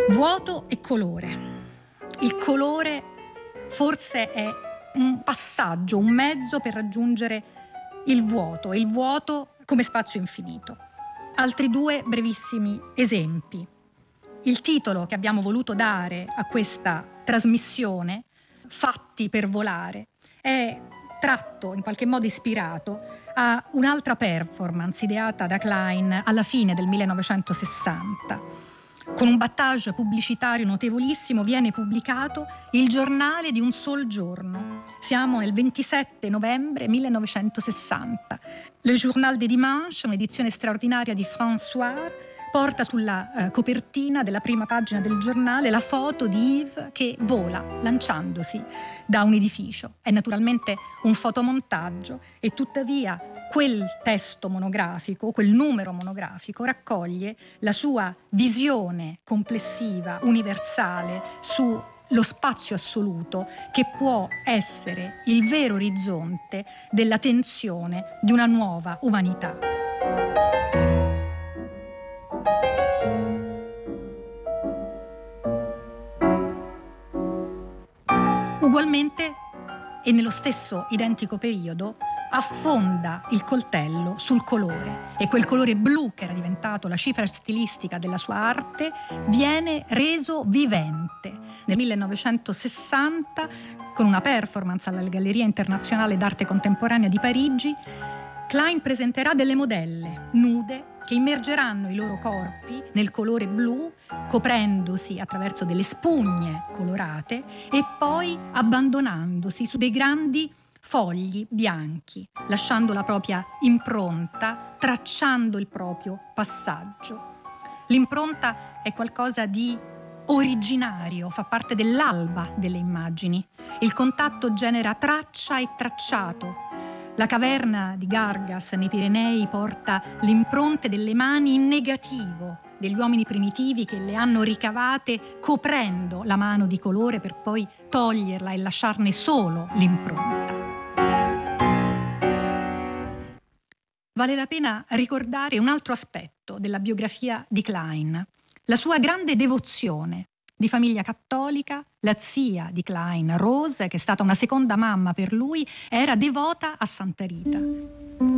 Vuoto e colore. Il colore forse è un passaggio, un mezzo per raggiungere il vuoto, e il vuoto come spazio infinito. Altri due brevissimi esempi. Il titolo che abbiamo voluto dare a questa trasmissione, Fatti per volare, è tratto, in qualche modo ispirato, a un'altra performance ideata da Klein alla fine del 1960. Con un battage pubblicitario notevolissimo viene pubblicato Il giornale di un sol giorno. Siamo nel 27 novembre 1960. Le Journal des Dimanches, un'edizione straordinaria di François, porta sulla copertina della prima pagina del giornale la foto di Yves che vola lanciandosi da un edificio. È naturalmente un fotomontaggio e tuttavia quel testo monografico, quel numero monografico raccoglie la sua visione complessiva, universale, sullo spazio assoluto che può essere il vero orizzonte della tensione di una nuova umanità. Ugualmente e nello stesso identico periodo affonda il coltello sul colore, e quel colore blu che era diventato la cifra stilistica della sua arte viene reso vivente. Nel 1960, con una performance alla Galleria Internazionale d'Arte Contemporanea di Parigi, Klein presenterà delle modelle nude che immergeranno i loro corpi nel colore blu, coprendosi attraverso delle spugne colorate e poi abbandonandosi su dei grandi fogli bianchi, lasciando la propria impronta, tracciando il proprio passaggio. L'impronta è qualcosa di originario, fa parte dell'alba delle immagini. Il contatto genera traccia e tracciato. La caverna di Gargas nei Pirenei porta le impronte delle mani in negativo degli uomini primitivi che le hanno ricavate coprendo la mano di colore per poi toglierla e lasciarne solo l'impronta. Vale la pena ricordare un altro aspetto della biografia di Klein, la sua grande devozione. Di famiglia cattolica, la zia di Klein, Rose, che è stata una seconda mamma per lui, era devota a Santa Rita.